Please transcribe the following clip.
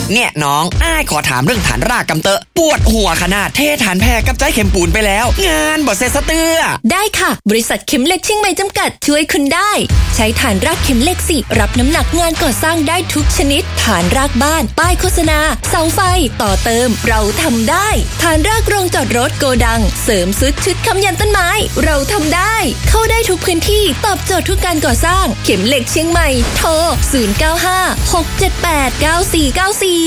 เนี่ยน้องอ้ายขอถามเรื่องฐานรากกำเตอะปวดหัวขนาดเทฐานแพรกับใจเข็มปูนไปแล้วงานบ่เสร็จสะเตื้อได้ค่ะบริษัทเข็มเหล็กเชียงใหม่จำกัดช่วยคุณได้ใช้ฐานรากเข็มเหล็กสิรับน้ำหนักงานก่อสร้างได้ทุกชนิดฐานรากบ้านป้ายโฆษณาเสาไฟต่อเติมเราทำได้ฐานรากโรงจอดรถโกดังเสริมซุดชุดค้ำยันต้นไม้เราทำได้เข้าได้ทุกพื้นที่ตอบโจทย์ทุกการก่อสร้างเข็มเหล็กเชียงใหม่โทร0956789494